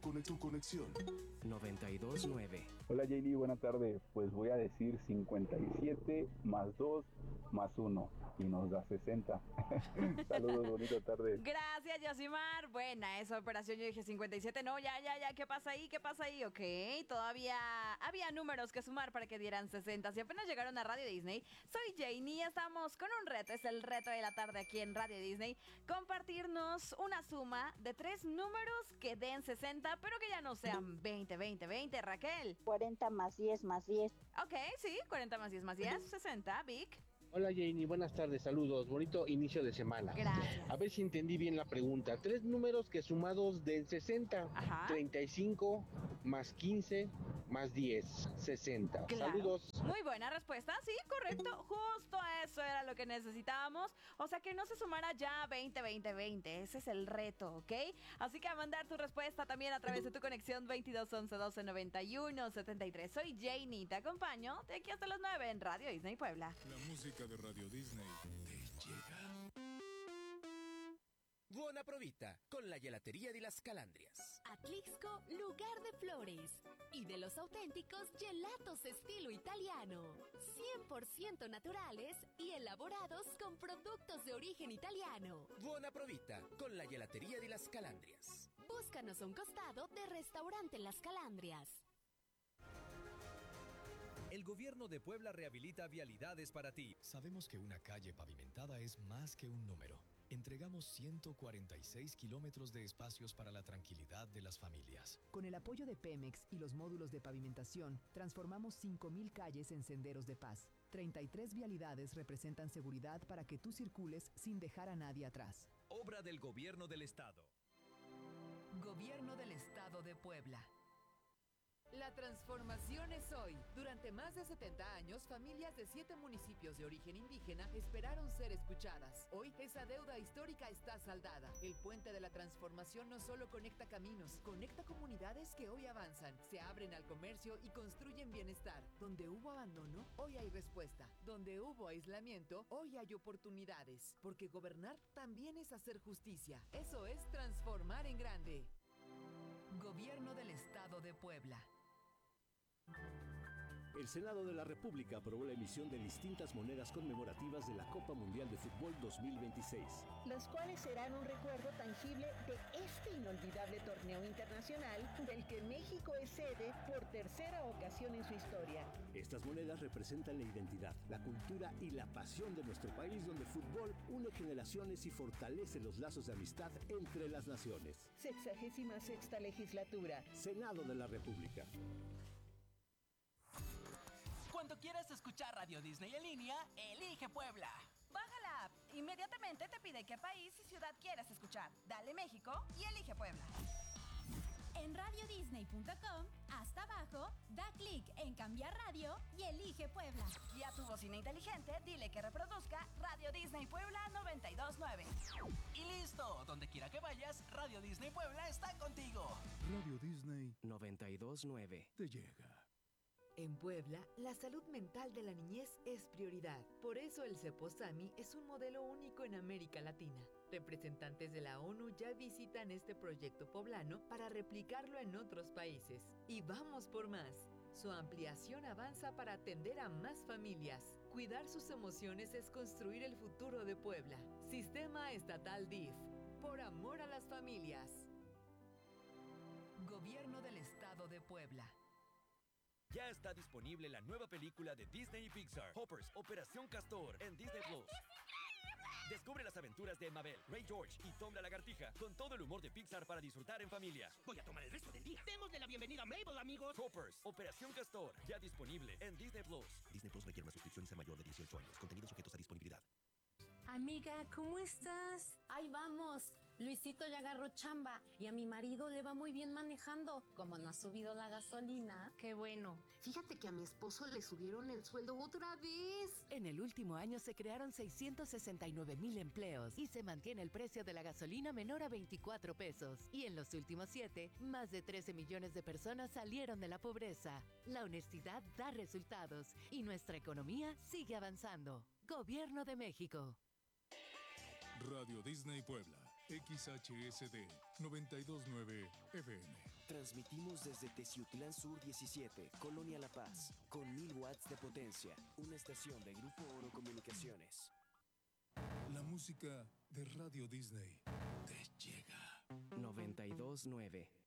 Tu conexión 92.9. Hola Jaylee, buena tarde. Pues voy a decir 57 más 2 más 1 y nos da 60. Saludos, bonita tarde. Gracias, Yosimar. Buena esa operación. Yo dije 57. No, ya. ¿Qué pasa ahí? Ok, todavía había números que sumar para que dieran 60. Si apenas llegaron a Radio Disney, soy Janie. Estamos con un reto. Es el reto de la tarde aquí en Radio Disney. Compartirnos una suma de 3 números que den 60, pero que ya no sean 20, Raquel. 40 más 10 más 10. Ok, sí, 40 más 10 más 10, 60. Vic. Hola Janie, buenas tardes, saludos, bonito inicio de semana. Gracias. A ver si entendí bien la pregunta. 3 números que sumados den 60. Ajá. 35 más 15 más 10, 60. Claro. Saludos. Muy buena respuesta, sí, correcto. Justo eso era lo que necesitábamos. O sea, que no se sumara ya 20. Ese es el reto, ¿ok? Así que a mandar tu respuesta también a través de tu conexión 2211 12 91 73. Soy Janie, te acompaño de aquí hasta las 9 en Radio Disney Puebla. La música de Radio Disney te llega. Buona provita con la gelatería de las Calandrias. Atlixco, lugar de flores y de los auténticos gelatos estilo italiano. 100% naturales y elaborados con productos de origen italiano. Buona provita con la gelatería de las Calandrias. Búscanos a un costado de Restaurante Las Calandrias. El gobierno de Puebla rehabilita vialidades para ti. Sabemos que una calle pavimentada es más que un número. Entregamos 146 kilómetros de espacios para la tranquilidad de las familias. Con el apoyo de Pemex y los módulos de pavimentación, transformamos 5,000 calles en senderos de paz. 33 vialidades representan seguridad para que tú circules sin dejar a nadie atrás. Obra del Gobierno del Estado. Gobierno del Estado de Puebla. La transformación es hoy. Durante más de 70 años, familias de 7 municipios de origen indígena esperaron ser escuchadas. Hoy, esa deuda histórica está saldada. El puente de la transformación no solo conecta caminos, conecta comunidades que hoy avanzan, se abren al comercio y construyen bienestar. Donde hubo abandono, hoy hay respuesta. Donde hubo aislamiento, hoy hay oportunidades. Porque gobernar también es hacer justicia. Eso es transformar en grande. Gobierno del Estado de Puebla. El Senado de la República aprobó la emisión de distintas monedas conmemorativas de la Copa Mundial de Fútbol 2026. Las cuales serán un recuerdo tangible de este inolvidable torneo internacional del que México es sede por tercera ocasión en su historia. Estas monedas representan la identidad, la cultura y la pasión de nuestro país, donde el fútbol une generaciones y fortalece los lazos de amistad entre las naciones. 66ª legislatura. Senado de la República. Cuando quieras escuchar Radio Disney en línea, elige Puebla. Baja la app. Inmediatamente te pide qué país y ciudad quieres escuchar. Dale México y elige Puebla. En radiodisney.com, hasta abajo, da clic en cambiar radio y elige Puebla. Y a tu bocina inteligente, dile que reproduzca Radio Disney Puebla 92.9. Y listo, donde quiera que vayas, Radio Disney Puebla está contigo. Radio Disney 92.9 te llega. En Puebla, la salud mental de la niñez es prioridad. Por eso el CEPOSAMI es un modelo único en América Latina. Representantes de la ONU ya visitan este proyecto poblano para replicarlo en otros países. Y vamos por más. Su ampliación avanza para atender a más familias. Cuidar sus emociones es construir el futuro de Puebla. Sistema Estatal DIF. Por amor a las familias. Gobierno del Estado de Puebla. Ya está disponible la nueva película de Disney y Pixar, Hoppers, Operación Castor, en Disney Plus. Descubre las aventuras de Mabel, Ray George y Tom la Lagartija con todo el humor de Pixar para disfrutar en familia. Voy a tomar el resto del día. Démosle la bienvenida a Mabel, amigos. Hoppers, Operación Castor, ya disponible en Disney Plus. Disney Plus requiere una suscripción y ser mayor de 18 años. Contenidos sujetos a disponibilidad. Amiga, ¿cómo estás? Ahí vamos. Luisito ya agarró chamba y a mi marido le va muy bien manejando. Como no ha subido la gasolina. Qué bueno. Fíjate que a mi esposo le subieron el sueldo otra vez. En el último año se crearon 669,000 empleos y se mantiene el precio de la gasolina menor a 24 pesos. Y en los últimos 7, más de 13 millones de personas salieron de la pobreza. La honestidad da resultados y nuestra economía sigue avanzando. Gobierno de México. Radio Disney Puebla XHSD 929 FM. Transmitimos desde Teciutlán Sur 17, Colonia La Paz, con 1000 watts de potencia. Una estación de Grupo Oro Comunicaciones. La música de Radio Disney te llega. 92.9